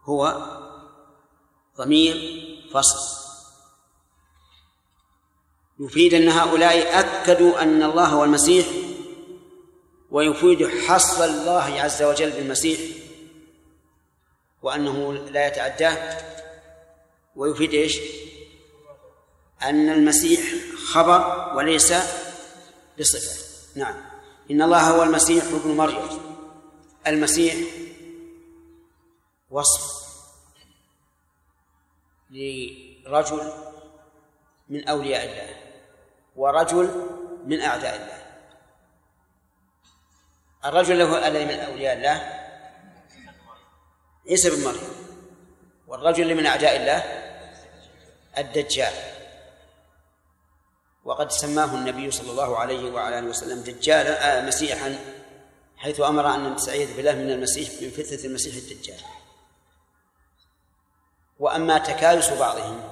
هو ضمير فصل يفيد أن هؤلاء أكدوا أن الله هو المسيح، ويفيد حصر الله عز وجل بالمسيح وأنه لا يتعداه، ويفيد إيش؟ أن المسيح خبر وليس بصفة. نعم، إن الله هو المسيح ابن مريم. المسيح وصف لرجل من أولياء الله ورجل من أعداء الله. الرجل الذي من أولياء الله عيسى بن مريم، والرجل اللي من أعداء الله الدجال، وقد سماه النبي صلى الله عليه وعلى آله وسلم دجالا مسيحا، حيث أمر أن نستعيذ بالله من المسيح، من فتنة المسيح الدجال. وأما تكايس بعضهم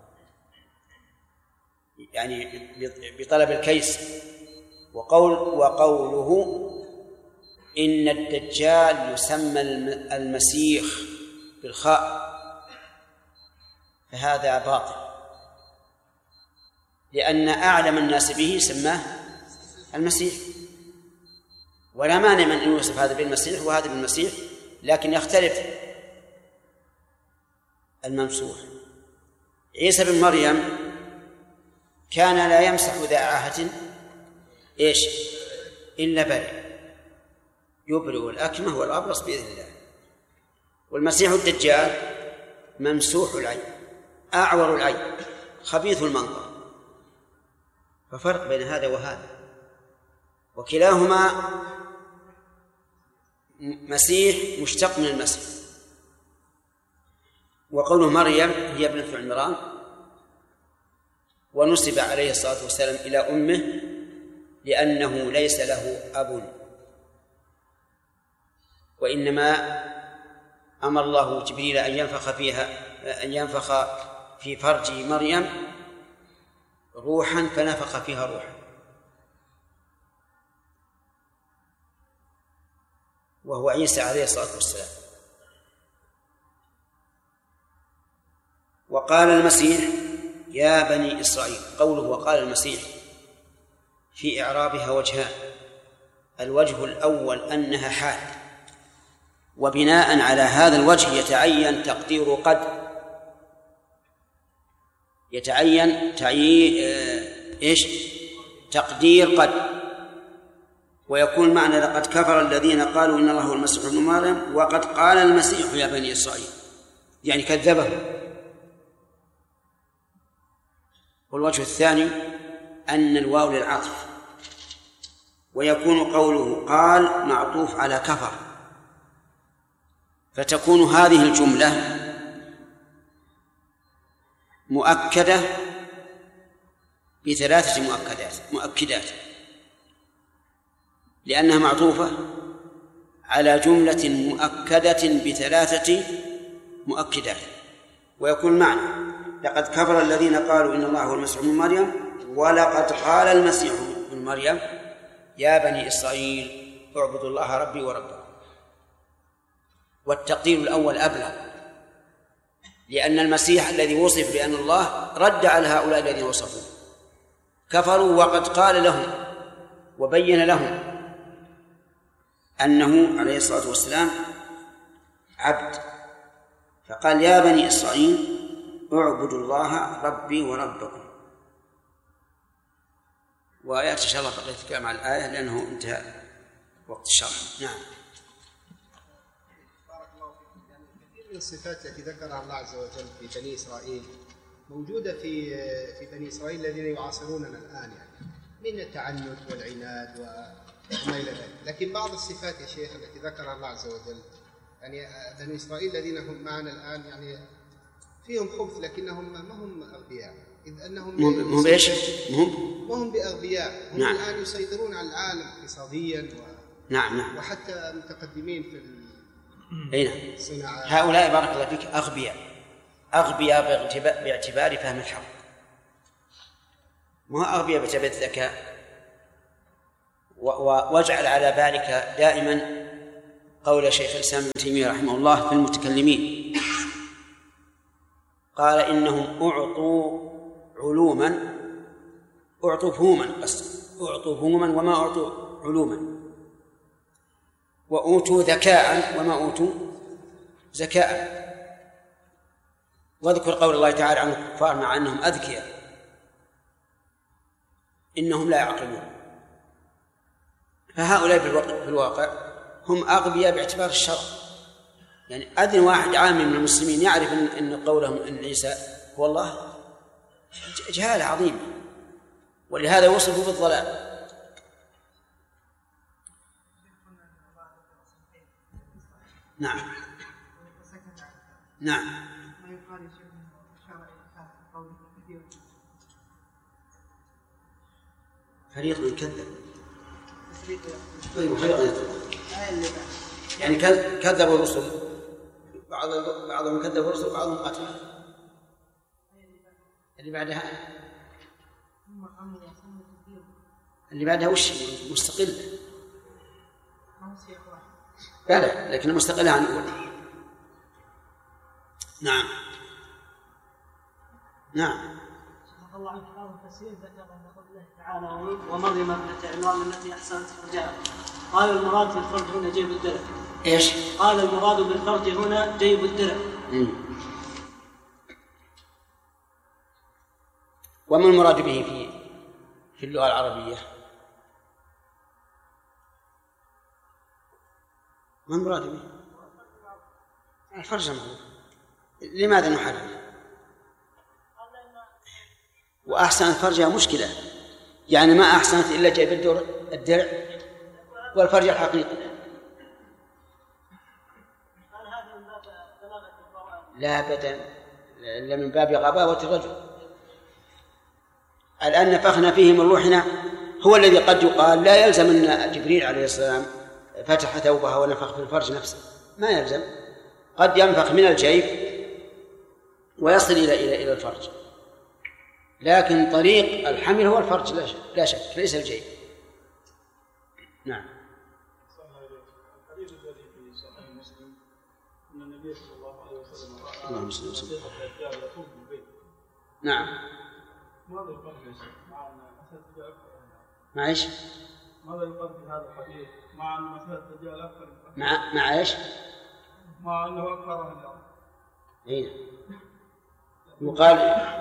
يعني بطلب الكيس وقوله إن الدجال يسمى المسيح بالخاء، فهذا باطل، لأن أعلم الناس به سماه المسيح، ولا مانع من أن يوصف هذا بالمسيح وهذا بالمسيح، لكن يختلف الممسوح. عيسى بن مريم كان لا يمسح ذا عاهة إيش إلا برئ، يبرئ الأكمه والأبرص بإذن الله. والمسيح الدجال ممسوح العين، أعور العين، خبيث المنظر، ففرق بين هذا وهذا، وكلاهما مسيح مشتق من المسيح. وقوله مريم هي ابنة عمران، ونسب عليه الصلاة والسلام إلى أمه لأنه ليس له أب، وإنما أمر الله جبريل أن ينفخ في فرج مريم روحا، فنفخ فيها روحا، وهو عيسى عليه الصلاة والسلام. وقال المسيح يا بني إسرائيل. قوله وقال المسيح في إعرابها وجهان: الوجه الأول أنها حال، وبناء على هذا الوجه يتعين تقدير قد، تقدير قد، ويكون معنى لقد كفر الذين قالوا إن الله هو المسيح ابن مريم وقد قال المسيح يا بني إسرائيل، يعني كذبه. والوجه الثاني أن الواو للعطف، ويكون قوله قال معطوف على كفر، فتكون هذه الجملة مؤكدة بثلاثة مؤكدات، لأنها معطوفة على جملة مؤكدة بثلاثة مؤكدات. ويكون معنى لقد كفر الذين قالوا إن الله هو المسيح ابن مريم ولقد قال المسيح ابن مريم يا بني إسرائيل اعبدوا الله ربي وربكم. والتقدير الأول أبلغ، لأن المسيح الذي وصف بأن الله رد على هؤلاء الذين وصفوه، كفروا وقد قال لهم وبين لهم أنه عليه الصلاة والسلام عبد، فقال يا بني إسرائيل اعبدوا الله ربي وربكم. ويأتي إن شاء الله بقية الكلام على الآية لأنه انتهى وقت الشرح. نعم. بارك الله فيكم. يعني كثير من الصفات التي ذكرها الله عز وجل في بني إسرائيل موجودة في بني إسرائيل الذين يعاصروننا الآن، يعني من التعنت والعناد وما إلى ذلك. لكن بعض الصفات يا شيخ التي ذكرها الله عز وجل، يعني بني إسرائيل الذين هم معنا الآن يعني فيهم خبث لكنهم ما هم أغبياء، إذ أنهم هم بأغبياء، هم نعم. الآن يسيطرون على العالم اقتصاديا نعم. وحتى متقدمين في الصناعة. هؤلاء بارك الله فيك أغبياء باعتبار فهم الحق، ما أغبياء باعتبار الذكاء. واجعل على بالك دائما قول شيخ الإسلام ابن تيمية رحمه الله في المتكلمين قال إنهم أعطوا علوما، أعطوا فهوما، بس أعطوا فهوما وما أعطوا علوما، وأوتوا ذكاء وما أوتوا زكاء. واذكر قول الله تعالى عن الكفار مع أنهم أذكياء إنهم لا يعقلون. فهؤلاء في الواقع هم أغبياء باعتبار الشرع. يعني أذن واحد عامي من المسلمين يعرف أن قولهم أن عيسى هو الله جهالة عظيمة، ولهذا وصفوا بالضلال. نعم نعم. فريق من كذب، يعني كذبوا الرسل، بعضهم كذب الرسل وبعضهم قتل. اللي بعدها وش مستقلة؟ لا لكن مستقلة عن الأولى. نعم نعم. الله عنك بعض التفسير ذكر أن قوله تعالى ومريم ابنة عمران التي أحصنت فرجها، قال المراد بالفرج هنا جيب الدرع. إيش؟ قال المراد بالفرج هنا جيب الدرع. وما المراد به في اللغة العربية؟ ما المراد به؟ الفرج معروف. لماذا نحرم؟ وأحسنت فرجها مشكلة، يعني ما أحسنت إلا جايب الدرع والفرج الحقيقي. لا أبدا، إلا من باب غباوة الرجل. الآن نفخنا فيه من روحنا، هو الذي قد يقال لا يلزم أن جبريل عليه السلام فتح ثوبها ونفخ في الفرج نفسه، ما يلزم. قد ينفخ من الجيب ويصل إلى الفرج، لكن طريق الحمل هو الفرج لا شك، ليس الجيب. نعم. الحديث الذي في صحيح مسلم أن النبي صلى الله عليه وسلم يطوف بالبيت. نعم. ماذا يقال في مع أن مسألة الدجال؟ مع إيش؟ ماذا يقال في هذا الحديث مع أن مسألة الدجال أكثر؟ مع إيش؟ مع أنه أكثر من الأرض. إيه. يقال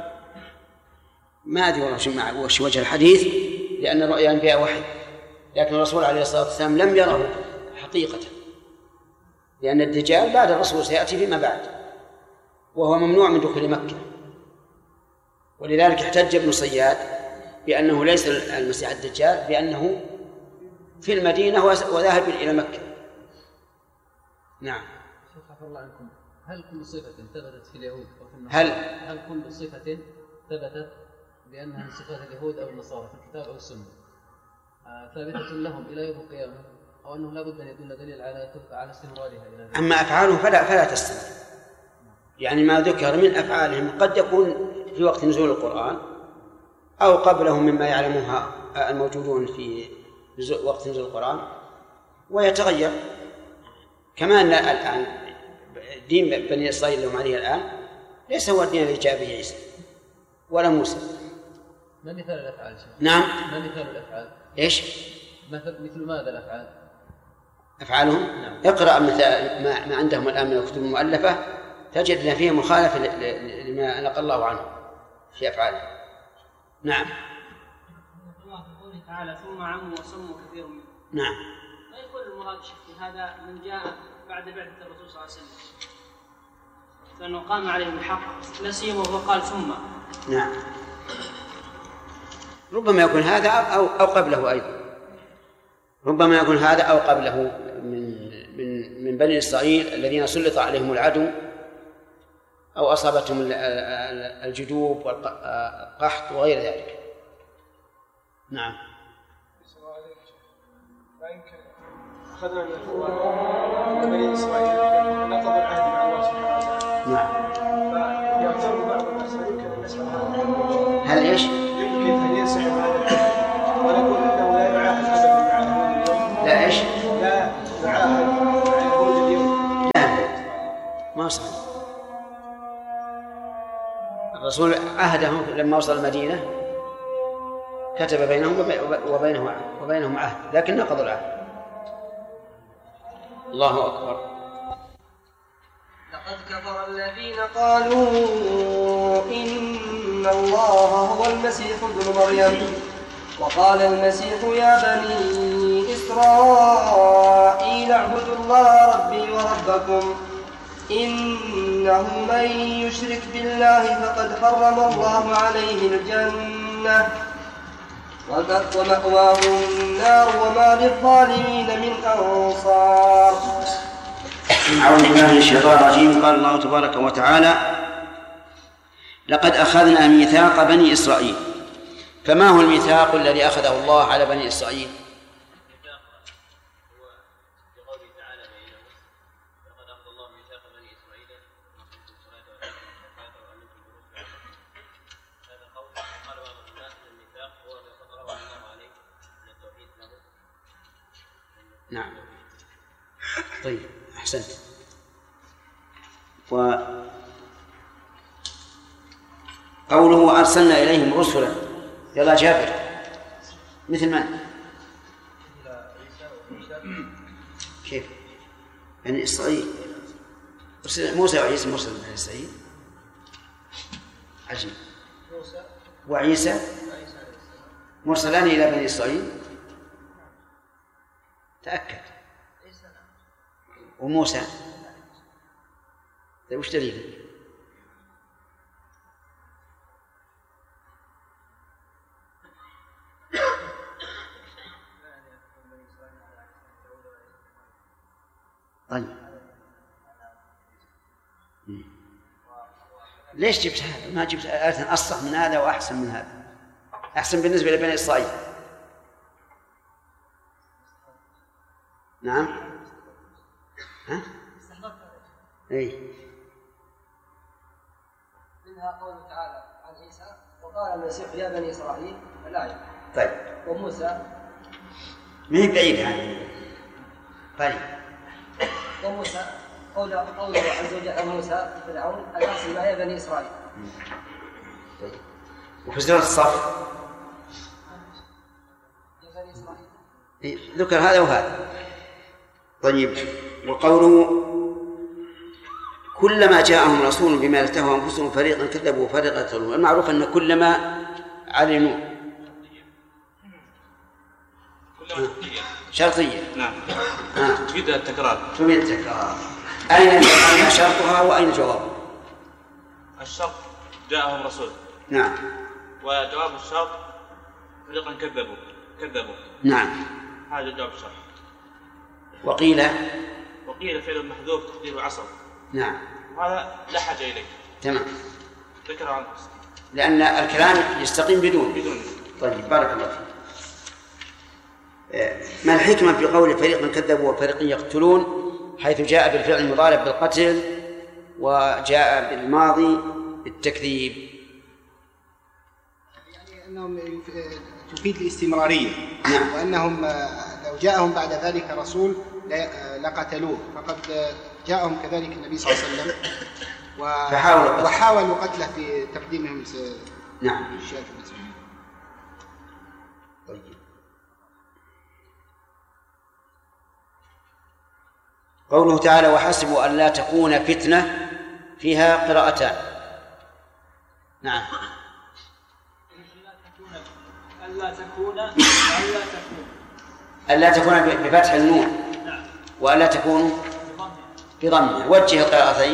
ما أدري والله وش وجه الحديث، لأن الرؤيا فيها وحي، لكن الرسول عليه الصلاة والسلام لم يره حقيقة، لأن الدجال بعد الرسول سيأتي فيما بعد، وهو ممنوع من دخول مكة. ولذلك احتج ابن صياد بأنه ليس المسيح الدجال، بأنه في المدينة وذاهب إلى مكة. نعم. شيخ الله عنكم، هل كل صفة ثبتت في اليهود أو في النصارى؟ هل كل صفة ثبتت بأنها من صفات اليهود أو النصارى في الكتاب أو السنة ثابتة لهم إلى يوم القيامة، أو أنه لا بد أن يدل دليل على استمرارها إلى ذلك؟ أما أفعالهم فلا تستمر. يعني ما ذكر من أفعالهم قد يكون في وقت نزول القرآن أو قبله مما يعلمها الموجودون في وقت نزول القرآن، ويتغير. كما أن الآن دين بني إسرائيل لهم عليه الآن ليس هو الدين الذي جاء به عيسى ولا موسى. ما مثال الأفعال شيخ؟ نعم. ما مثال الأفعال؟ إيش؟ مثل ماذا الأفعال؟ أفعالهم؟ نعم. اقرأ ما عندهم الآن من الكتب المؤلفة تجد أن فيه مخالفة لما نقل الله عنه في أفعاله. نعم. الله يقول تعالى ثم عموا وصموا كثير منهم. نعم. ما يكون المراد شيخ هذا من جاء بعد بعثة الرسول صلى الله عليه وسلم، لأنه قام عليهم الحق نسيم وهو قال ثم. نعم. ربما يكون هذا أو قبله أيضا، ربما يكون هذا أو قبله من بني إسرائيل الذين سلط عليهم العدو أو أصابتهم الجدوب والقحط وغير ذلك. نعم. أخذنا من القرآن بني إسرائيل نقضوا العهد مع الله سبحانه وتعالى. نعم. فيعتبر بعض الناس يمكن أن نسمع هذا. هل إيش؟ يمكن أن ينسحب هذا العهد ونقول أنه لا يعاهد أبدا مع اليهود اليوم. لا إيش؟ لا يعاهد مع اليهود اليوم. لا ما صحيح. الرسول عهدهم لما وصل المدينة كتب بينهم وبينهم عهد، لكن نقضوا العهد. الله أكبر. لقد كفر الذين قالوا إن الله هو المسيح ابن مريم، وقال المسيح يا بني إسرائيل اعبدوا الله ربي وربكم إنه من يشرك بالله فقد حرم الله عليه الجنة ومأواه النار وما للظالمين من أنصار. أعوذ بالله من الشيطان الرجيم. قال الله تبارك وتعالى: لقد أخذنا ميثاق بني إسرائيل. فما هو الميثاق الذي أخذه الله على بني إسرائيل؟ نعم. طيب، أحسنت. وقوله أرسلنا إليهم رسلا، يلا جابر، مثل من؟ كيف؟ يعني إسرائيل موسى وعيسى مرسل من إسرائيل. عجيب. وعيسى مرسلان إلى بني إسرائيل. تأكد. وموسى وش دليل؟ طيب، ليش جبت هذا؟ ما جبت آية أصح من هذا وأحسن من هذا؟ أحسن بالنسبة لبني إسرائيل. نعم. ها؟ إيه. منها قوله تعالى عن عيسى وقال المسيح يا بني إسرائيل الآية. طيب. وموسى ما هي بعيدة عنه. طيب. وموسى قوله عز وجل عن موسى فرعون أن أرسل معي بني إسرائيل. طيب. وفي سورة الصف بني إسرائيل ذكر هذا وهذا. طيب، وقوله كلما جاءهم رسول بما لا تهوى أنفسهم فريقا كذبوا وفريقا يقتلون. المعروف أن كلما علموا شرطية. نعم. تفيد التكرار. تفيد التكرار. أين شرطها وأين جوابها؟ الشرط جاءهم رسول. نعم. وجواب الشرط فريقا كذبوا. نعم. هذا جواب الشرط. وقيل فعل محذوف تقدير عصر. نعم. هذا لا حاجة إليه. تمام. ذكر عنه. لأن الكلام يستقيم بدون. طيب، بارك الله فيك. ما الحكمة في قول فريقا كذبوا وفريقا يقتلون، حيث جاء بالفعل المضارع بالقتل وجاء بالماضي بالتكذيب؟ يعني أنهم تفيد الاستمرارية. نعم. وأنهم لو جاءهم بعد ذلك رسول لقتلوه، فقد جاءهم كذلك النبي صلى الله عليه وسلم وحاولوا قتله في تقديمهم. نعم. الشيء. طيب. قوله تعالى وحسبوا أن لا تكون فتنة، فيها قراءتان. نعم. ألا تكون بفتح النون، وألا تكون بضمها. وجه القراءتين.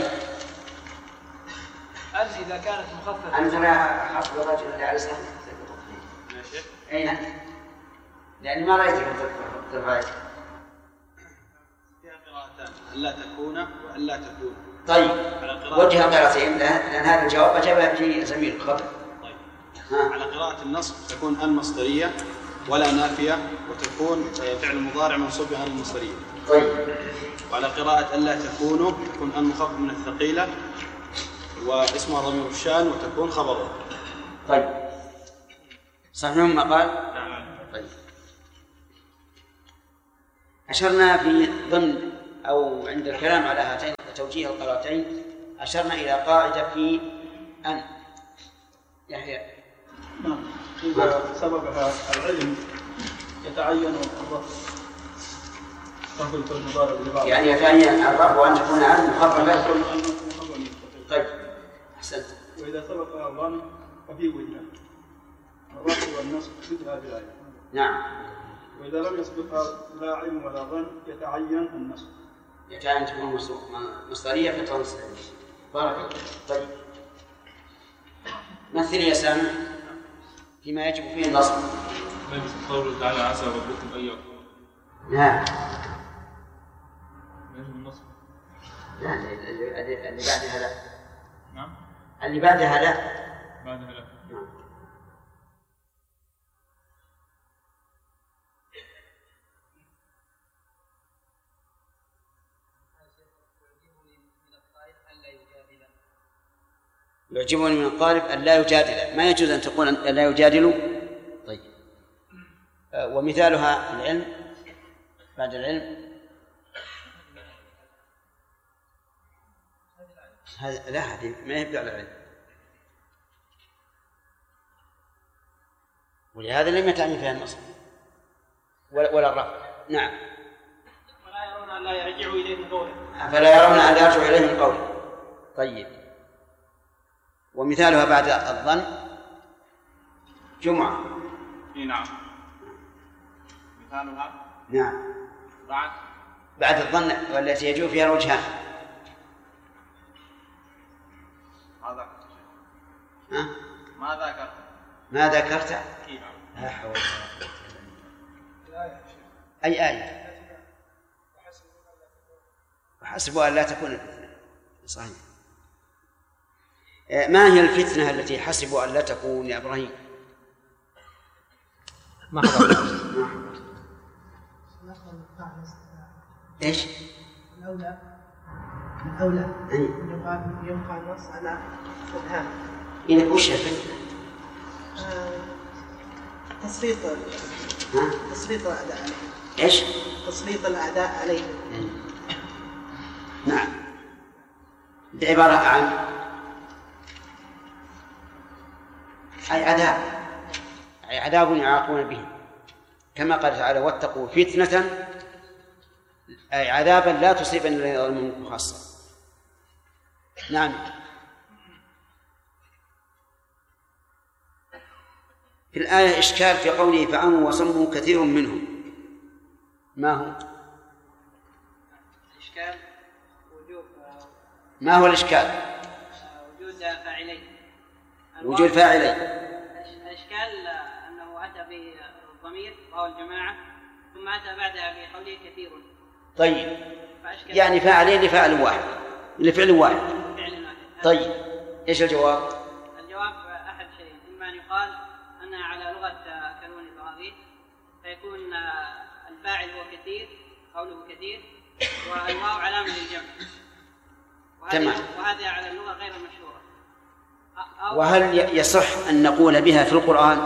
إذا كانت مخففة. أنت لا حفظ الرجل اللي على سنة. أين؟ لأني ما رأيتك ترفعي. فيها قراءتان، ألا تكون وألا تكون. طيب، وجه القراءتين لأن هذا الجواب أجابها به زميل قبل. طيب. على قراءة النصب تكون المصدرية ولا نافية، وتكون فعل مضارع منصوب بأن المصدرية. طيب. وعلى قراءة ألا تكونوا تكون المخفف من الثقيلة واسمها ضمير الشان وتكون خبره. طيب، صحيح ما قال؟ نعم. طيب، أشرنا في ضمن أو عند الكلام على هاتين توجيه القراءتين، أشرنا إلى قاعدة في أن يحيى. نعم. إذا سببها العلم يتعين الرفع. يعني يتعين الرفع وأن تكون علم مخففة. طيب أحسنت. وإذا سبقها الظن ففي وجهان، الرفع والنصب مثل هذه الآية. نعم. وإذا لم يسبقها لا علم ولا ظن يتعين النصب. يتعين تكون مصدرية فتنصب. بارك الله. طيب مثل يا سامع فيما يجب فيه النصب. قوله تعالى عسى ربكم أن يغفر. نعم. يجب النصب. يعني اللي بعدها لا. نعم. اللي بعدها لا. بعدها لا. نعم. يعجبني من القارئ أن لا يجادل، ما يجوز أن تقول أن لا يجادل. طيب ومثالها العلم بعد العلم هذا لا، هذه ما يبدأ على العلم، ولهذا لم يتعني فيها النصب ولا الرفع. نعم. ولا يرون أن لا يرجعوا إليه من قوله. فلا يرون أن لا يرجعوا إليه من قوله. طيب ومثالها بعد الظن جمعة. نعم. مثالها نعم بعد الظن والتي يجوز فيها الوجهان. ما ذكرت لا حول ولا قوة إلا بالله. أي آية؟ وحسبوا أن لا تكون الفتنة. صحيح. ما هي الفتنة التي حسبوا أن لا تكون يا إبراهيم؟ ما حضرت. إيش؟ الأولى يبقى النص على فهم. إنك وش الفتنة؟ تسليط الأعداء عليه. إيش؟ تسليط الأعداء عليه. نعم. بعبارة عن أي عذاب يعاقون به، كما قال تعالى واتقوا فتنة، أي عذابا لا تصيبن الذين ظلموا منكم خاصة. نعم. في الآية إشكال في قوله فعموا وصموا كثير منهم، ما هو؟ الإشكال ما هو الإشكال؟ وجود فاعلين. وجود فاعلين. الإشكال أنه أتى بالضمير وهو الجماعة، ثم أتى بعدها بقوله كثير. طيب يعني فاعلين لفعل واحد. طيب إيش الجواب؟ الجواب أحد شيء، إما أن يقال أنها على لغة كلون البراغيث فيكون الفاعل هو كثير، قوله كثير، والواو علامة للجمع، وهذا على اللغة غير المشهورة. وهل يصح أن نقول بها في القرآن؟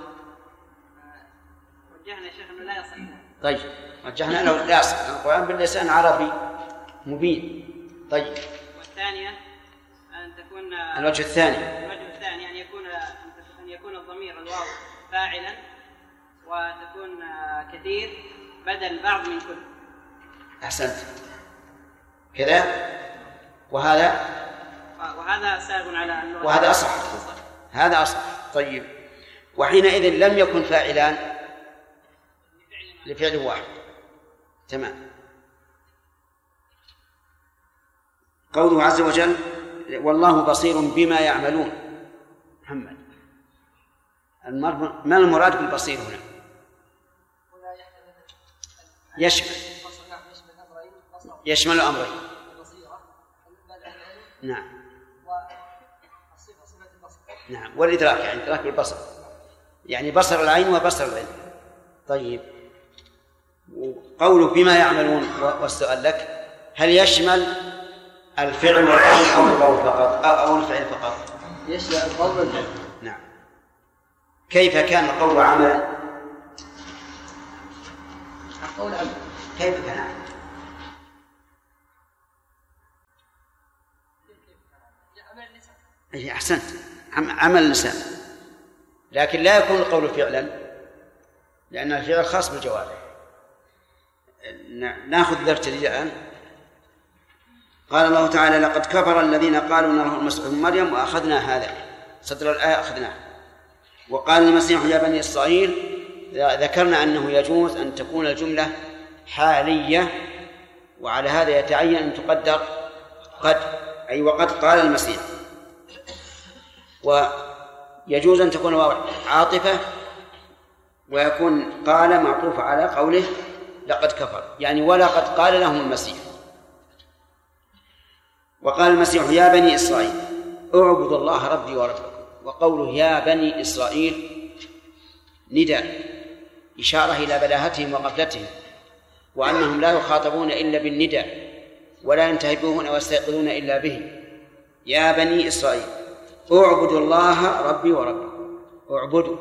وجهنا شيخ أنه لا يصح. طيب وجهنا أنه لا يصح، القرآن باللسان عربي مبين. طيب والثانية أن تكون الوجه الثاني أن يكون الضمير الواو فاعلا، وتكون كثير بدل بعض من كل. أحسنت كذا. وهذا سائغ على اللغة، وهذا أصح. هذا أصح. طيب وحينئذ لم يكن فاعلان لفعل واحد. تمام. قوله عز وجل والله بصير بما يعملون. محمد ما المراد بالبصير هنا؟ يشمل أمرين. نعم. نعم والإدراك، يعني إدراك بالبصر، يعني بصر العين وبصر العين. طيب قوله بما يعملون، والسؤال لك هل يشمل الفعل والقول أو القول فقط أو الفعل فقط؟ يشمل القول والفعل. نعم. كيف كان القول عملا؟ القول عمل. كيف كان عملا؟ أحسنت، عمل الإنسان، لكن لا يكون القول فعلا، لأن الفعل خاص بالجوارح. نأخذ درس جديد الآن. قال الله تعالى: لقد كفر الذين قالوا إنه المسيح ابن مريم وأخذنا هذا، صدر الآية أخذناه. وقال المسيح يا بني إسرائيل، ذكرنا أنه يجوز أن تكون الجملة حالية، وعلى هذا يتعين أن تقدر قد، أي وقد قال المسيح. ويجوز أن تكون عاطفة، ويكون قال معطوف على قوله لقد كفر، يعني ولقد قال لهم المسيح. وقال المسيح يا بني إسرائيل اعبدوا الله ربي وربكم. وقوله يا بني إسرائيل نداء، إشارة إلى بلاهتهم وغفلتهم، وأنهم لا يخاطبون إلا بالنداء، ولا ينتهبون ويستيقظون إلا به. يا بني إسرائيل اعبدوا الله ربي وربكم. اعبدوا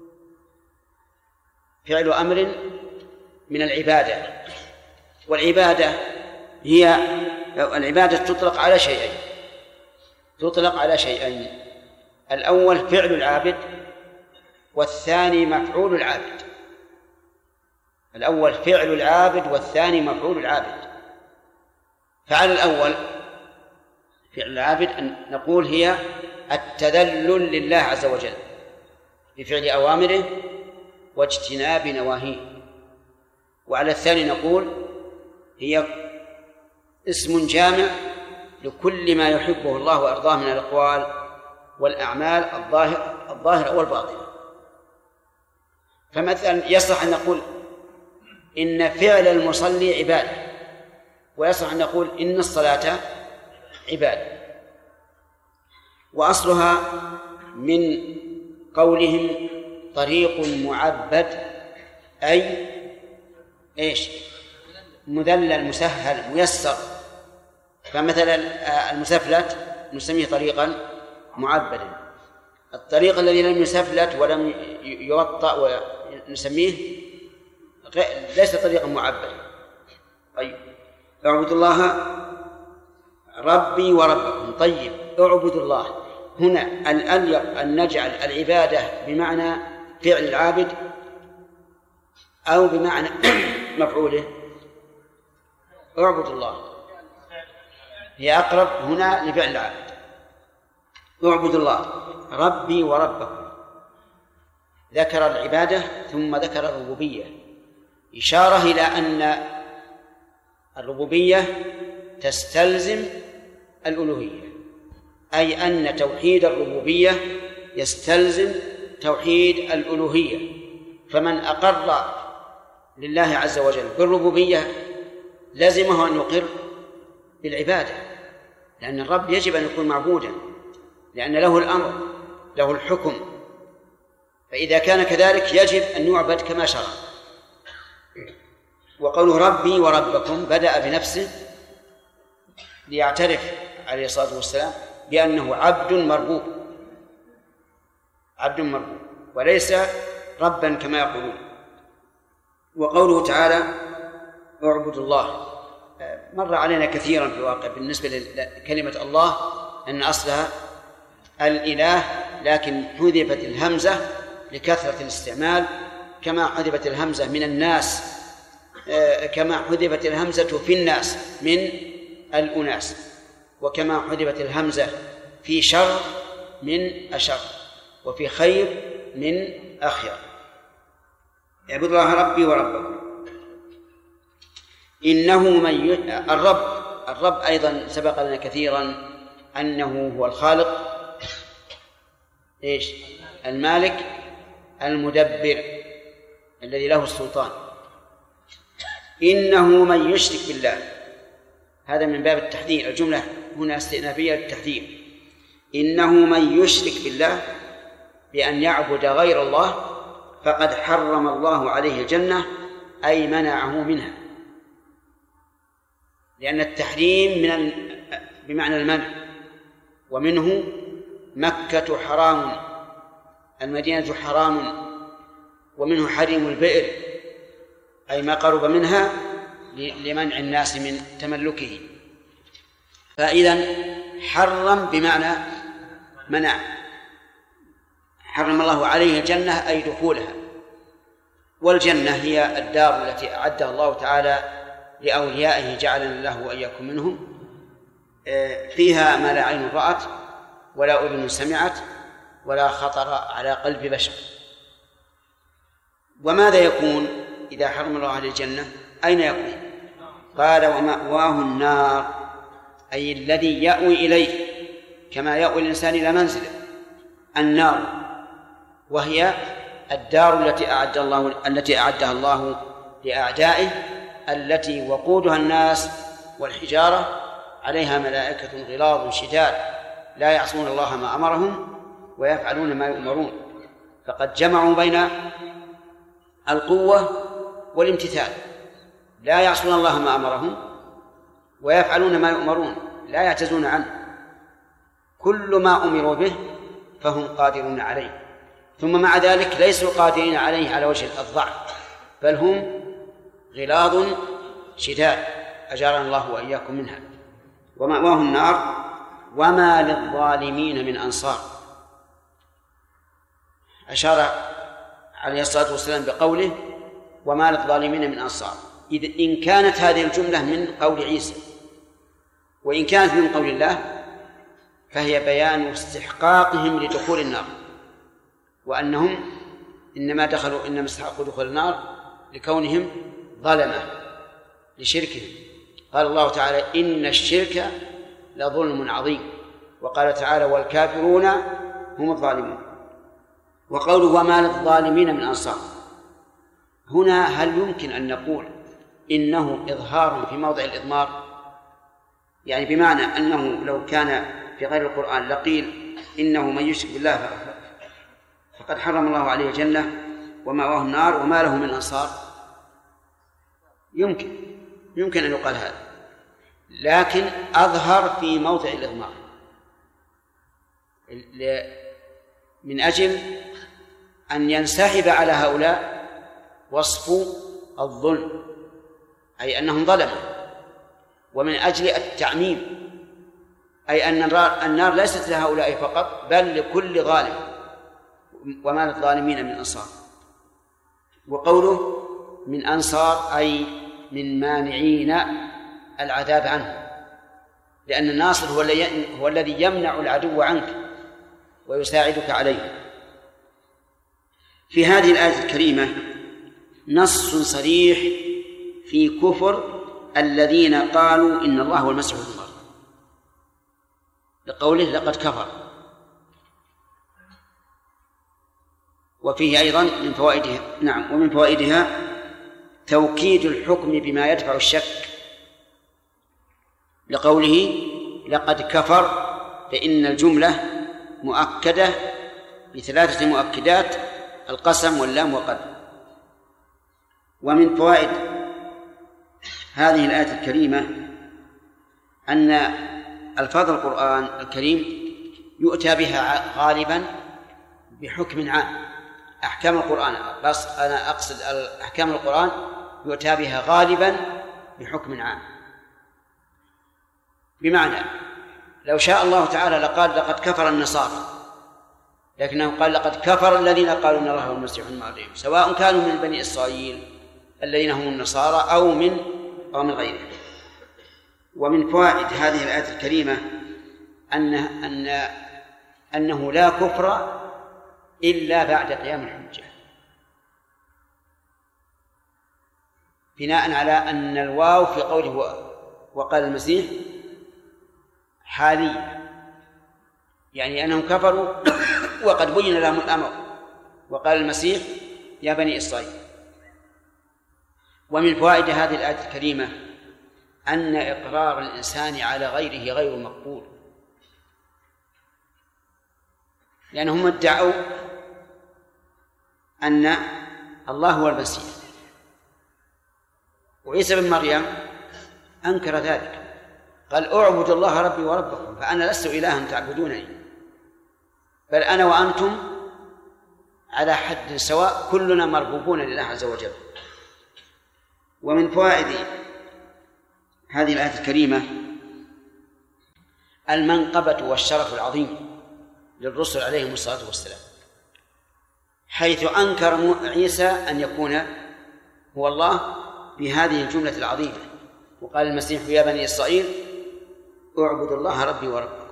فعل أمر من العبادة، والعبادة هي العبادة تطلق على شيئين، الأول فعل العابد، والثاني مفعول العابد. الأول فعل العابد، والثاني مفعول العابد. فعلى الأول فعل العابد أن نقول هي التذلل لله عز وجل بفعل أوامره واجتناب نواهيه. وعلى الثاني نقول هي اسم جامع لكل ما يحبه الله وأرضاه من الأقوال والأعمال الظاهرة والباطنة. فمثلا يصح أن نقول إن فعل المصلي عبادة، ويصح أن نقول إن الصلاة عبادة. وأصلها من قولهم طريق معبد، أي إيش؟ مذلل مسهل ميسر. فمثلا المسفلت نسميه طريقا معبدا، الطريق الذي لم يسفلت ولم يوطأ ونسميه ليس طريقا معبدا. طيب اعبدوا الله ربي وربكم. طيب اعبدوا الله هنا الأليق أن نجعل العبادة بمعنى فعل العابد أو بمعنى مفعوله؟ اعبدوا الله هي أقرب هنا لفعل العابد. اعبدوا الله ربي وربكم، ذكر العبادة ثم ذكر الربوبية، إشارة إلى أن الربوبية تستلزم الألوهية، أي أن توحيد الربوبية يستلزم توحيد الألوهية. فمن أقر لله عز وجل بالربوبية لازمه أن يقر بالعبادة، لأن الرب يجب أن يكون معبودا، لأن له الأمر له الحكم، فإذا كان كذلك يجب أن يعبد كما شرع. وقوله ربي وربكم بدأ بنفسه ليعترف عليه الصلاة والسلام بأنه عبد مربوب، عبد مربوب وليس ربا كما يقولون. وقوله تعالى اعبدوا الله مر علينا كثيرا في الواقع بالنسبة لكلمة الله أن أصلها الإله، لكن حذفت الهمزة لكثرة الاستعمال، كما حذفت الهمزة من الناس، كما حذفت الهمزة في الناس من الأناس، وكما حذفت الهمزة في شر من أشر، وفي خير من أخير. اعبدوا الله ربي وربكم. إنه من الرب أيضا سبق لنا كثيرا أنه هو الخالق، إيش؟ المالك المدبر الذي له السلطان. إنه من يشرك بالله، هذا من باب التحذير، الجملة هنا استئنافية للتحذير. إنه من يشرك بالله بأن يعبد غير الله فقد حرم الله عليه الجنة، أي منعه منها، لأن التحريم بمعنى المنع، ومنه مكة حرام، المدينة حرام، ومنه حريم البئر أي ما قرب منها لمنع الناس من تملكه. فإذا حرم بمعنى منع، حرم الله عليه الجنة أي دخولها. والجنة هي الدار التي أعدها الله تعالى لأوليائه جعلنا الله وإياكم منهم، فيها ما لا عين رأت ولا أذن سمعت ولا خطر على قلب بشر. وماذا يكون إذا حرم الله عليه الجنة؟ أين يكون؟ قال ومأواه النار، أي الذي يأوي إليه كما يأوي الإنسان إلى منزله النار، وهي الدار التي أعدها الله لأعدائه، التي وقودها الناس والحجارة، عليها ملائكة غلاظ شداد لا يعصون الله ما أمرهم ويفعلون ما يؤمرون. فقد جمعوا بين القوة والامتثال، لا يعصون الله ما أمرهم ويفعلون ما يؤمرون، لا يعتزون عنه، كل ما أمروا به فهم قادرون عليه، ثم مع ذلك ليسوا قادرين عليه على وجه الضعف، بل هم غلاظ شداد أجارنا الله وإياكم منها. ومأواه النار وما للظالمين من أنصار. أشار عليه الصلاة والسلام بقوله وما للظالمين من أنصار، إن كانت هذه الجملة من قول عيسى، وإن كانت من قول الله فهي بيان استحقاقهم لدخول النار، وأنهم إنما استحقوا دخول النار لكونهم ظلمة لشركهم. قال الله تعالى إن الشرك لظلم عظيم، وقال تعالى والكافرون هم الظالمون. وقوله وما للظالمين من أنصار، هنا هل يمكن أن نقول إنه إظهار في موضع الإضمار؟ يعني بمعنى أنه لو كان في غير القرآن لقيل إنه من يشرك بالله فقد حرم الله عليه الجنة ومأواه النار وما له من أنصار. يمكن أن يقال هذا، لكن أظهر في موضع الإضمار من أجل أن ينسحب على هؤلاء وصف الظلم، أي أنهم ظلموا، ومن أجل التعميم، أي أن النار ليست لهؤلاء فقط بل لكل ظالم، وما للظالمين من أنصار. وقوله من أنصار أي من مانعين العذاب عنه، لأن الناصر هو الذي يمنع العدو عنك ويساعدك عليه. في هذه الآية الكريمة نص صريح في كفر الذين قالوا إن الله هو المسيح ابن مريم، لقوله لقد كفر. وفيه أيضا من فوائدها ومن فوائدها توكيد الحكم بما يدفع الشك، لقوله لقد كفر، فإن الجملة مؤكدة بثلاثة مؤكدات: القسم واللام وقد. ومن فوائد هذه الآية الكريمة أن ألفاظ القرآن الكريم يؤتى بها غالبا بحكم عام. أحكام القرآن، بس أنا أقصد أحكام القرآن يؤتى بها غالبا بحكم عام، بمعنى لو شاء الله تعالى لقال لقد كفر النصارى، لكنه قال لقد كفر الذين قالوا إن الله هو المسيح ابن مريم، سواء كانوا من بني إسرائيل الذين هم النصارى أو من غيرهم. ومن فوائد هذه الآية الكريمة أنه لا كفر إلا بعد قيام الحجة، بناء على أن الواو في قوله وقال المسيح حالية، يعني أنهم كفروا وقد بين لهم الأمر، وقال المسيح يا بني إسرائيل. ومن فوائد هذه الآية الكريمة أن إقرار الإنسان على غيره غير مقبول، لأنهم ادعوا أن الله هو المسيح، وعيسى بن مريم أنكر ذلك، قال أعبد الله ربي وربكم، فأنا لست إلها تعبدونني، بل أنا وأنتم على حد سواء، كلنا مربوبون لله عز وجل. ومن فوائد هذه الآية الكريمة المنقبة والشرف العظيم للرسل عليهم الصلاة والسلام، حيث أنكر عيسى أن يكون هو الله بهذه الجملة العظيمة، وقال المسيح يا بني إسرائيل اعبدوا الله ربي وربكم.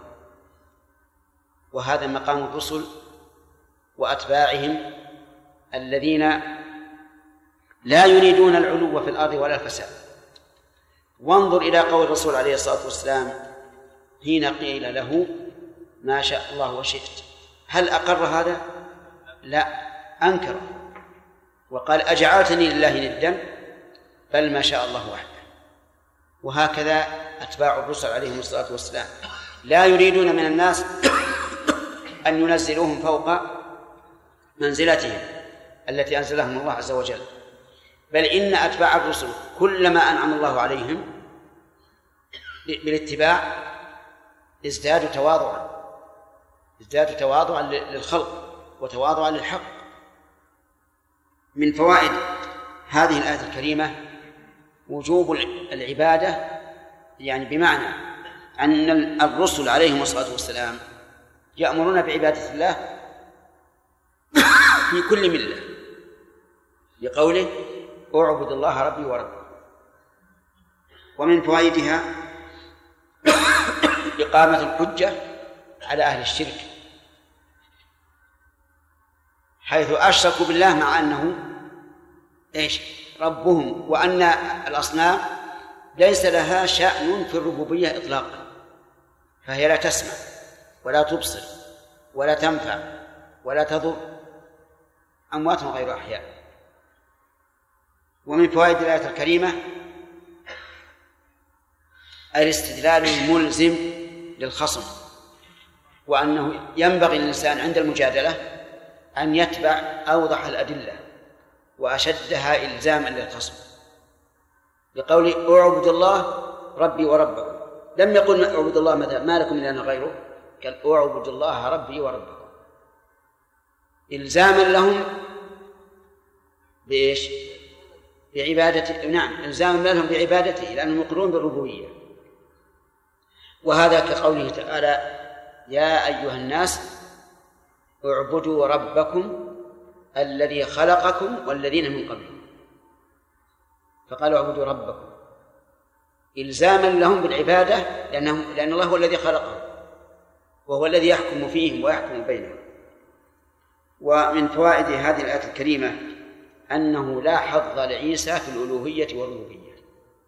وهذا مقام الرسل وأتباعهم الذين لا يريدون العلو في الأرض ولا الفساد. وانظر إلى قول الرسول عليه الصلاة والسلام حين قيل له ما شاء الله وشئت، هل أقر هذا؟ لا، أنكر وقال أجعلتني لله ندا، بل ما شاء الله وحده. وهكذا أتباع الرسل عليهم الصلاة والسلام لا يريدون من الناس أن ينزلوهم فوق منزلتهم التي أنزلهم الله عز وجل، بل إن أتباع الرسل كلما أنعم الله عليهم بالاتباع ازدادوا تواضعا للخلق وتواضعا للحق. من فوائد هذه الآية الكريمة وجوب العبادة، يعني بمعنى أن الرسل عليهم الصلاة والسلام يأمرون بعبادة الله في كل ملة، لقوله اعبد الله ربي وربكم. ومن فوائدها إقامة الحجة على أهل الشرك، حيث أشركوا بالله مع أنه ربهم، وأن الأصنام ليس لها شأن في الربوبية إطلاقا، فهي لا تسمع ولا تبصر ولا تنفع ولا تضر، أموات غير أحياء. ومن فوائد الآية الكريمة الاستدلال الملزم للخصم، وأنه ينبغي للإنسان عند المجادلة أن يتبع أوضح الأدلة وأشدها إلزاما للخصم، لقوله اعبد الله ربي وربكم، لم يقل اعبد الله ما لكم من إله غيره، قال اعبد الله ربي وربكم، إلزاما لهم بإيش؟ بعبادته. نعم، إلزاما لهم بعبادته لأنهم يقرون بالربوبية. وهذا كقوله تعالى يا أيها الناس اعبدوا ربكم الذي خلقكم والذين من قبلكم، فقالوا اعبدوا ربكم إلزاما لهم بالعبادة لأن الله هو الذي خلقهم وهو الذي يحكم فيهم ويحكم بينهم. ومن فوائد هذه الآية الكريمة أنه لا حظ لعيسى في الألوهية والربوبية،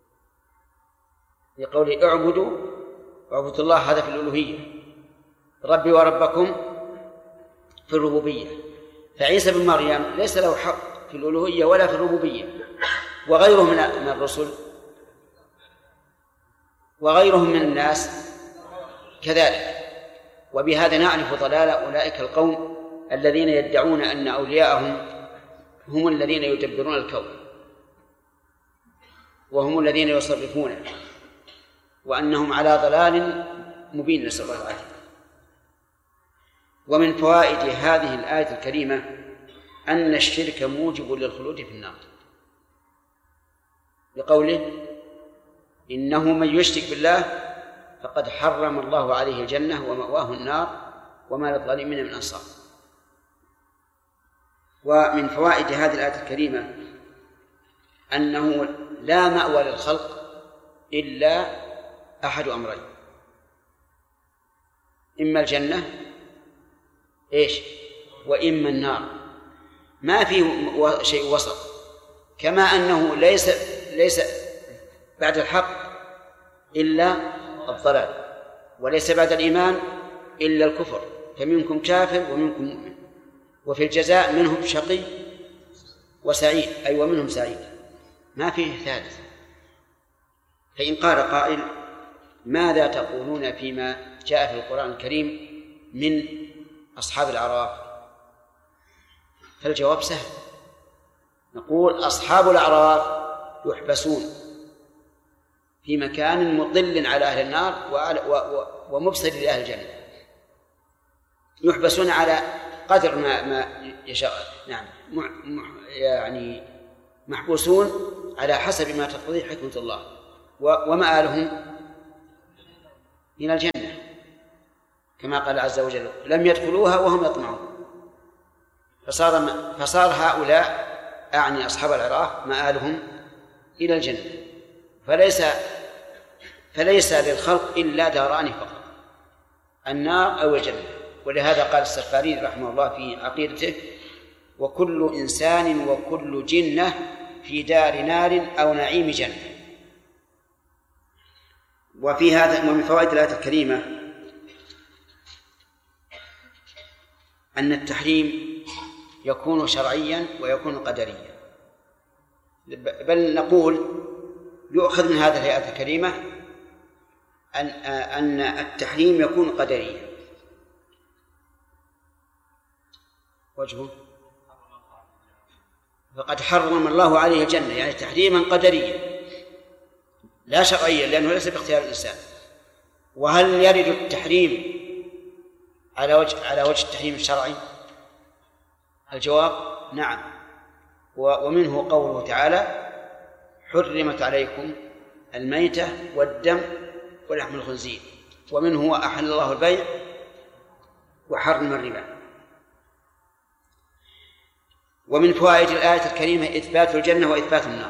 لقوله اعبدوا الله هذا في الألوهية، ربي وربكم في الربوبية. فعيسى بن مريم ليس له حق في الألوهية ولا في الربوبية، وغيره من الرسل وغيرهم من الناس كذلك. وبهذا نعرف ضلال أولئك القوم الذين يدعون أن أولياءهم هم الذين يدبرون الكون وهم الذين يصرفونه، وأنهم على ضلال مبين، نسأل الله العافية. ومن فوائد هذه الآية الكريمة أن الشرك موجب للخلود في النار، لقوله إنه من يشرك بالله فقد حرم الله عليه الجنة ومأواه النار وما للظالمين من أنصار. ومن فوائد هذه الآية الكريمة أنه لا مأوى للخلق إلا أحد أمرين، إما الجنة وإما النار، ما فيه شيء وسط. كما أنه ليس بعد الحق إلا الضلال، وليس بعد الإيمان إلا الكفر، فمنكم كافر ومنكم مؤمن، وفي الجزاء منهم شقي وسعيد، أي ومنهم سعيد، ما فيه ثالث. فإن قال قائل ماذا تقولون فيما جاء في القرآن الكريم من أصحاب الأعراف؟ فالجواب سهل، نقول أصحاب الأعراف يحبسون في مكان مضل على أهل النار ومبصر لأهل الجنة، يحبسون على قدر ما يشاء، نعم، يعني محبوسون على حسب ما تقتضي حكمة الله، ومآلهم من الجنة. كما قال عز وجل لم يدخلوها وهم يطمعون. فصار هؤلاء أعني أصحاب العراق مآلهم إلى الجنة، فليس للخلق إلا داران فقط، النار أو الجنة. ولهذا قال السفاري رحمه الله في عقيدته: وكل إنسان وكل جنة في دار نار أو نعيم جنة. وفي هذا ومن فوائد الآية الكريمة أن التحريم يكون شرعيا ويكون قدريا، بل نقول يؤخذ من هذه الآية الكريمة أن التحريم يكون قدريا. وجهه فقد حرم الله عليه الجنة، يعني تحريما قدريا لا شرعيا، لأنه ليس باختيار الإنسان. وهل يرد التحريم على وجه التحريم الشرعي؟ الجواب نعم. ومنه قوله تعالى: حرمت عليكم الميتة والدم ولحم الخنزير. ومنه وأحل الله البيع وحرم الربا. ومن فوائد الآية الكريمة إثبات الجنة وإثبات النار،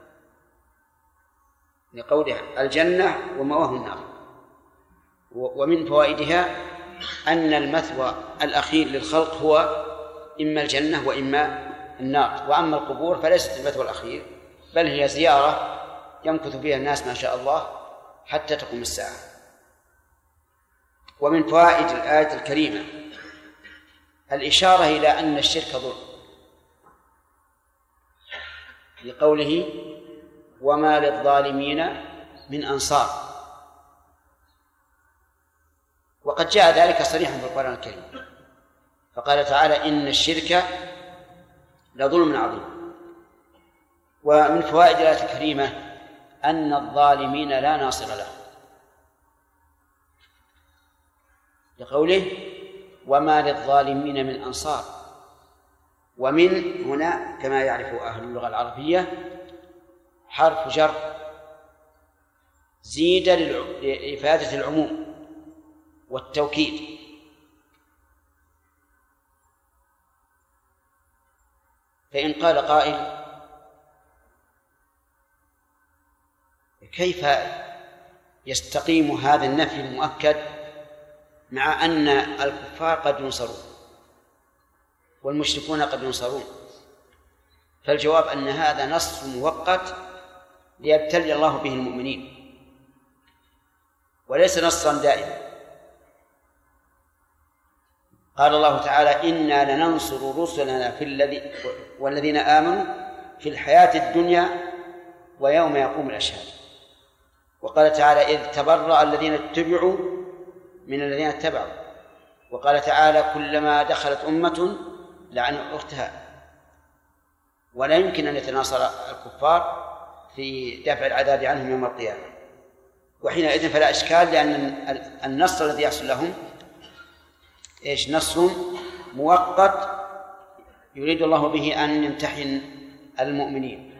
لقولها الجنة ومأواه النار. ومن فوائدها أن المثوى الأخير للخلق هو إما الجنة وإما النار، وأما القبور فليست المثوى الأخير، بل هي زيارة يمكث فيها الناس ما شاء الله حتى تقوم الساعة. ومن فوائد الآية الكريمة الإشارة إلى أن الشرك ظلم، لقوله: وما للظالمين من أنصار. وقد جاء ذلك صريحا في القرآن الكريم، فقال تعالى: إن الشرك لظلم عظيم. ومن فوائد الآية الكريمة أن الظالمين لا ناصر لهم، لقوله: وما للظالمين من أنصار. ومن هنا كما يعرف أهل اللغة العربية حرف جر زيد لإفادة العموم والتوكيد. فإن قال قائل: كيف يستقيم هذا النفي المؤكد مع أن الكفار قد ينصرون والمشركون قد ينصرون؟ فالجواب أن هذا نص مؤقت ليبتلي الله به المؤمنين، وليس نصا دائما. قال الله تعالى: إنا لننصر رسلنا والذين آمنوا في الحياة الدنيا ويوم يقوم الأشهاد. وقال تعالى: إذ تبرأ الذين اتبعوا من الذين اتبعوا. وقال تعالى: كلما دخلت أمة لعنت أختها. ولا يمكن أن يتناصر الكفار في دفع العذاب عنهم يوم القيامة، وحينئذ فلا إشكال، لأن النص الذي يحصل لهم نص مؤقت يريد الله به أن يمتحن المؤمنين.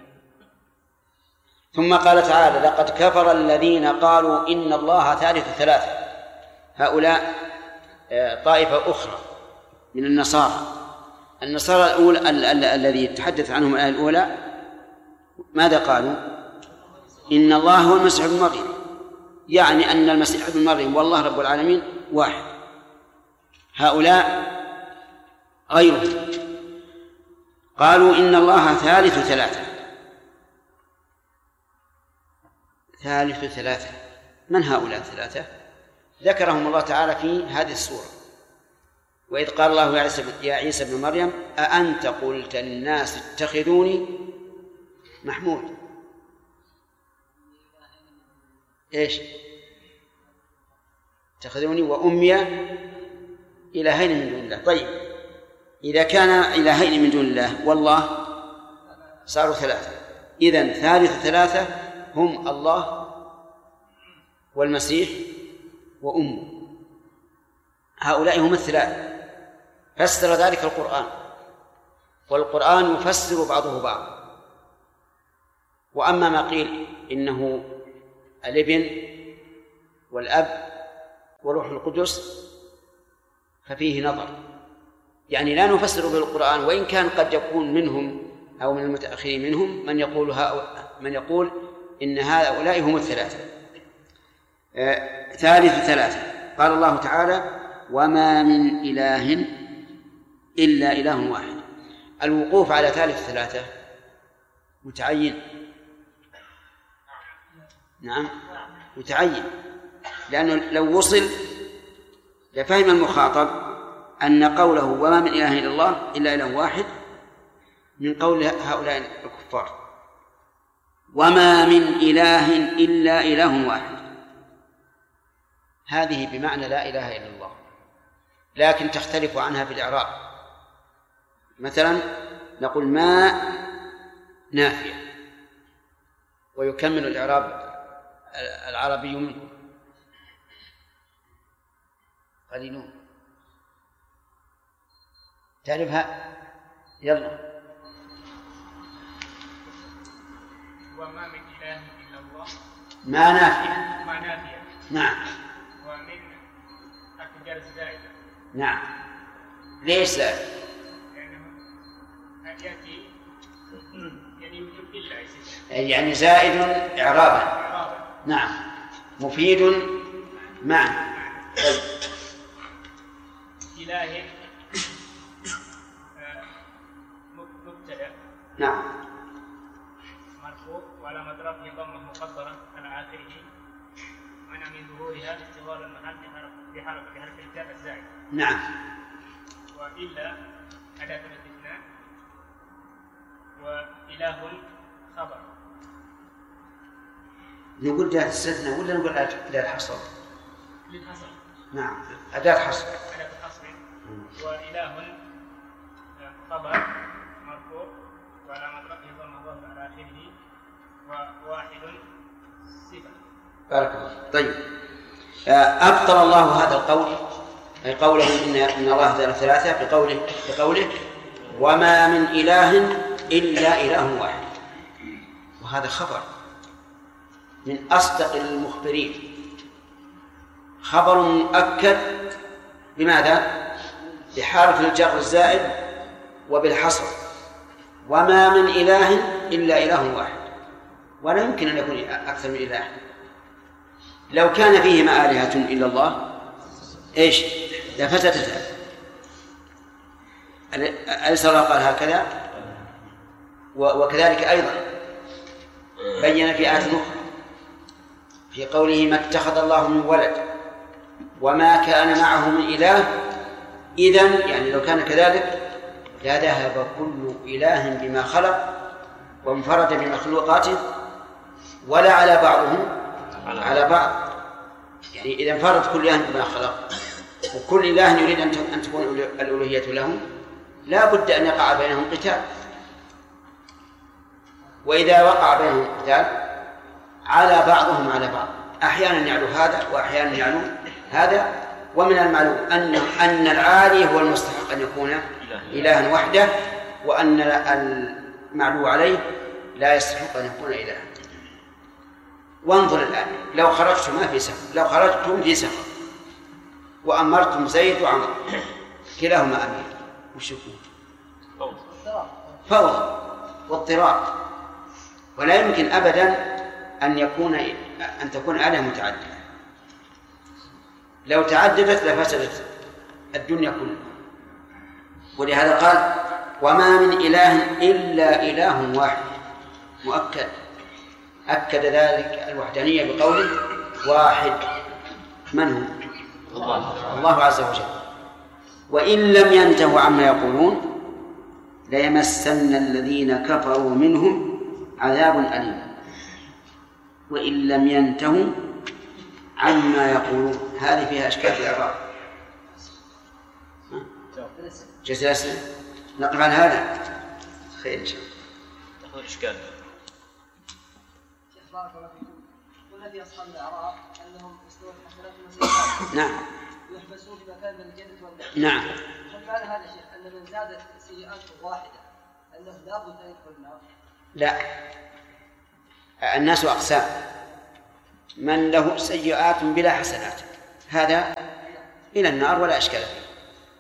ثم قال تعالى: لقد كفر الذين قالوا إن الله ثالث ثلاثة. هؤلاء طائفة أخرى من النصارى الأولى الذي يتحدث عنهم الآية الأولى. ماذا قالوا؟ إن الله هو المسيح ابن مريم، يعني أن المسيح ابن مريم والله رب العالمين واحد. هؤلاء غيرهم قالوا إن الله ثالث ثلاثة. من هؤلاء الثلاثة؟ ذكرهم الله تعالى في هذه السورة: وإذ قال الله يا عيسى ابن مريم أأنت قلت للناس اتخذوني محمود. اتخذوني وأمي إلهين من دون الله. طيب، إذا كان إلهين من دون الله والله صاروا ثلاثة، إذن ثالث ثلاثة هم الله والمسيح وأمه. هؤلاء هم الثلاثة. فسر ذلك القرآن، والقرآن يفسر بعضه بعضا. وأما ما قيل إنه الابن والأب وروح القدس ففيه نظر، يعني لا نفسر بالقرآن، وإن كان قد يكون منهم أو من المتأخرين منهم من يقول إن هؤلاء هم الثلاثة. ثالث ثلاثة قال الله تعالى: وما من إله إلا إله واحد. الوقوف على ثالث ثلاثة متعين. نعم متعين، لأنه لو وصل لفهم المخاطب أن قوله وما من إله إلا الله إلا إله واحد من قول هؤلاء الكفار، وما من إله إلا إله واحد، هذه بمعنى لا إله إلا الله، لكن تختلف عنها في الإعراب. مثلا نقول ما نافية، ويكمل الإعراب العربي منكم قليلون. تعرفها؟ يلا. وما من إله إلا الله. ما نافية. ما نافية. نعم. ومن أكجر زائدة. نعم. ليش زائد؟ لأنه يأتي يعني وجود إلا يعني زائد إعرابا. نعم. مفيد معنى. إله مبتدأ. نعم. مرفوع وعلى مضربه ضمه مقدرة على آخره، منع من ظهورها استغلال المحل بحرف الجر الزائد. نعم. وإلا أداة الاستثناء، وإله خبر. نقول أداة الاستثناء ولا نقول أداة الحصر؟ للحصر. نعم أداة حصر. أداة الحصر. وإله خبر مرفوع وعلى مضربه ضمه ظاهر على آخره، وواحد صفة. بارك الله. طيب، أبطل الله هذا القول، أي قوله إن الله ثلاثة، بقوله وما من إله إلا إله واحد، وهذا خبر من أصدق المخبرين، خبر مؤكد بماذا؟ بحرف الجر الزائد وبالحصر، وما من إله إلا إله واحد، ولا يمكن أن يكون أكثر من إله. لو كان فيهما آلهة إلا الله إيش؟ لفسدتا. أليس الله قال هكذا؟ وكذلك أيضا بين في آية أخرى في قوله ما اتخذ الله من ولد وما كان معه من إله، إذن يعني لو كان كذلك لذهب كل إله بما خلق وانفرد بمخلوقاته، ولا على بعضهم على بعض. يعني إذا انفرد كل إله بما خلق وكل إله يريد أن تكون الألوهية له، لا بد أن يقع بينهم قتال، وإذا وقع بينهم قتال على بعضهم على بعض، أحيانا يعلو هذا وأحيانا يعلو هذا. ومن المعلوم أن العالي هو المستحق أن يكون إلها وحده، وأن المعلو عليه لا يستحق أن يكون إلها. وانظر الآن، لو خرجتم في سفر وأمرتم زيد وعمر كلاهما أمير، وش يكون؟ فوضى واضطراب، ولا يمكن أبدا أن تكون آلهة متعددة. لو تعددت لفسدت الدنيا كلها. ولهذا قال وما من إله إلا إله واحد، مؤكد، أكد ذلك الوحدانية بقوله واحد. من هو؟ الله عز وجل. وإن لم ينتهوا عما يقولون ليمسن الذين كفروا منهم عذاب أليم. وإن لم ينتهوا عما يقولون، هذه فيها أشكال في الإعراب. جزاسنا نقف عن هذا خير إن شاء الله. تأخذ إشكال. بارك الله فيكم. قلنا في أصحاب الأعراف أنهم يستوون حسنات وسيئات. نعم. يحبسون في مكان من الجنة والنار. نعم. هل معنى هذا الشيء أن من زادت سيئاته واحدة أنه لا بد أن يدخل النار؟ لا، الناس أقسام، من له سيئات بلا حسنات هذا إلى النار ولا إشكال فيه،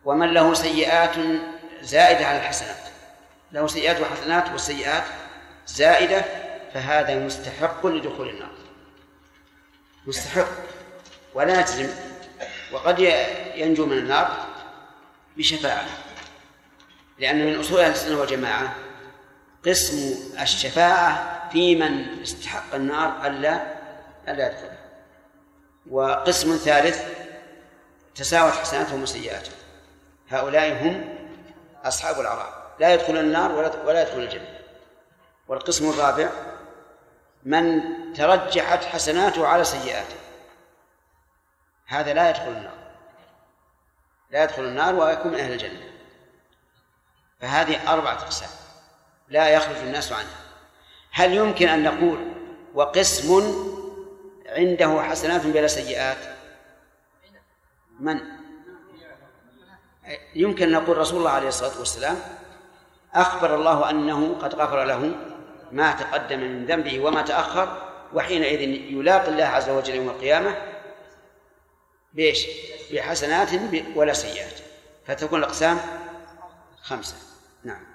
ومن له سيئات زائدة على الحسنات، له سيئات وحسنات والسيئات زائدة، فهذا مستحق لدخول النار، مستحق ولا نجزم، وقد ينجو من النار بشفاعة، لأن من أصول أهل السنة والجماعة قسم الشفاعة في من استحق النار ألا يدخلها، وقسم ثالث تساوت حسناتهم وسيئاتهم، هؤلاء هم أصحاب الأعراف لا يدخلون النار ولا يدخلون الجنة. والقسم الرابع من ترجحت حسناته على سيئاته، هذا لا يدخل النار ويكون من أهل الجنة. فهذه 4 أقسام لا يخرج الناس عنها. هل يمكن أن نقول وقسم عنده حسنات بلا سيئات؟ من يمكن أن نقول رسول الله عليه الصلاة والسلام أخبر الله أنه قد غفر له ما تقدم من ذنبه وما تأخر، وحينئذ يلاقي الله عز وجل يوم القيامة بإيش؟ بحسنات ولا سيئات، فتكون الأقسام 5. نعم.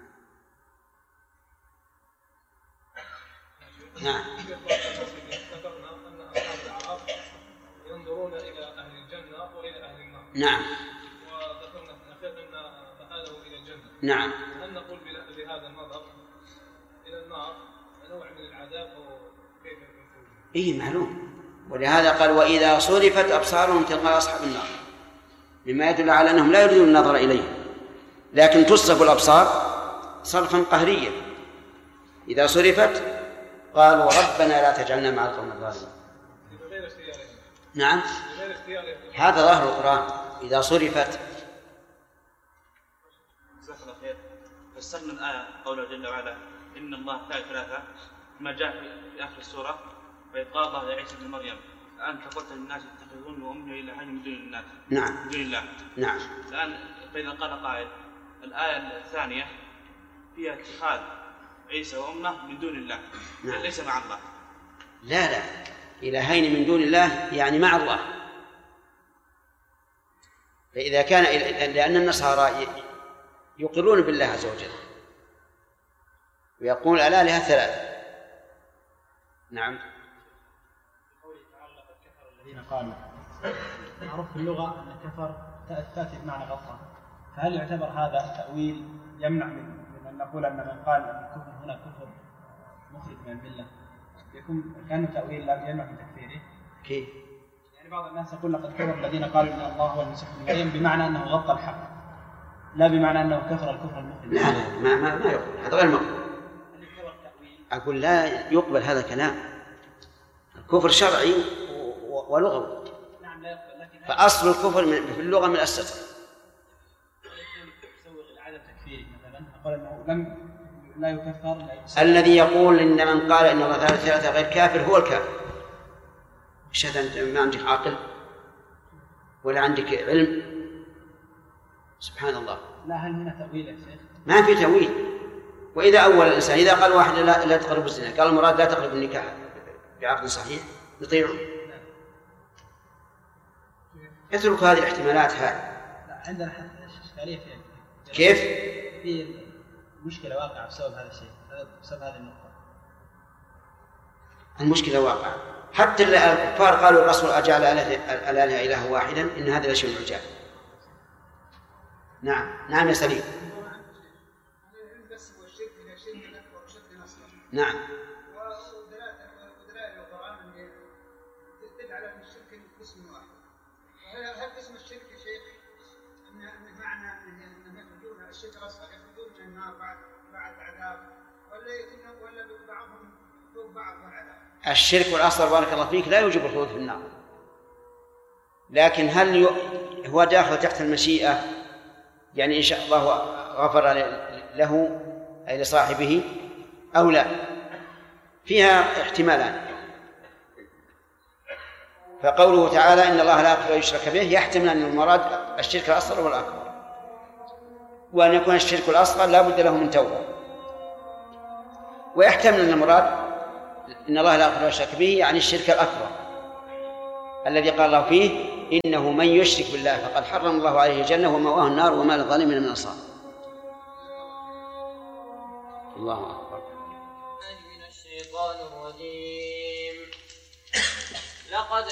نعم. ذكرنا أن أصحاب الأعراف ينظرون إلى أهل الجنة وإلى أهل النار. نعم. وذكرنا في الأخير أن مآلهم إلى الجنة. نعم. هل نقول بهذا النظر إلى النار نوع من العذاب أو كيف يكون؟ إيه معلوم، ولهذا قال وإذا صرفت أبصارهم تلقاء أصحاب النار، مما يدل على أنهم لا يريدون النظر إليه، لكن تصرف الأبصار صرفا قهريا. إذا صرفت قالوا ربنا لا تجعلنا مع القوم الظالمين. نعم، هذا ظاهر القرآن. إذا صرفت فسرنا الآية قوله جل وعلا إن الله ثالث، ما جاء في آخر السورة وإذ قال الله لعيسى ابن مريم أنت قلت للناس اتخذوني وأمي إلهين من دون الناس. نعم. من دون الله. نعم. الآن فإذا قال قائل الآية الثانية فيها اتخاذ عيسى وأمه من دون الله. نعم. ليس مع الله. لا إلهين من دون الله يعني مع الله. فإذا كان لأن النصارى يقرون بالله عز وجل ويقول الآلهة 3. نعم. الذين قالوا معروف في اللغة أن كفر تأتي بمعنى غطى، فهل يعتبر هذا تأويل يمنع من أن نقول أن من قال أن الكفر هنا كفر مخرج من الملة يكون كأنه تأويل لا يمنع من تكفيره؟ كيف؟ يعني بعض الناس يقول لقد كفر الذين قالوا إن الله هو المسيح ابن مريم بمعنى أنه غطى الحق، لا بمعنى أنه كفر الكفر المخرج. لا ما يقبل، هذا غير مقبول. أقول لا يقبل هذا الكلام، الكفر شرعي ولغوي. نعم لا يقبل، لكن فأصل الكفر في اللغة من الستر. يسوغ عدم تكفيره مثلا، أقول أنه لا يكفر. الذي يقول إن من قال إن الله ثالث غير كافر هو الكافر. شهد أنت ما عندك عقل ولا عندك علم؟ سبحان الله. لا، هل هنا تأويل يا شيخ؟ ما في تأويل. وإذا أول الإنسان إذا قال واحد لا تقرب الزنا، قال المراد لا تقرب النكاح بعقد صحيح، يطيعه. اترك هذه الاحتمالات. هذه لا، عندنا إشكالية فيها. كيف؟ في مشكلة واقعة بسبب هذا الشيء، بسبب هذه النقطة. المشكلة واقعة. حتى الكفار قالوا الرسول أجعل الآلهة إله واحدا إن هذا لشيء عجاب. نعم يا سليم. نعم. ودلائل القرآن تدعى على الشرك قسم واحد. هل قسم الشرك يا شيخ أن معنى أن يخرجون الشرك الأصغر يخرجون من النار بعد عذاب، ولا بعضهم فوق بعض العذاب؟ الشرك والأصغر بارك الله فيك لا يوجب الخلود في النار، لكن هل هو داخل تحت المشيئة؟ يعني إن شاء الله غفر له أي لصاحبه أو لا، فيها احتمالان. فقوله تعالى إن الله لا يغفر أن يشرك به يحتمل أن المراد الشرك الأصغر والأكبر، وأن يكون الشرك الأصغر لا بد له من توبة، ويحتمل أن المراد إن الله لا يغفر أن يشرك به يعني الشرك الأكبر الذي قال الله فيه إنه من يشرك بالله فقد حرم الله عليه الجنة ومأواه النار وما للظالمين من أنصار. الله أكبر. من الشيطان الرجيم. لقد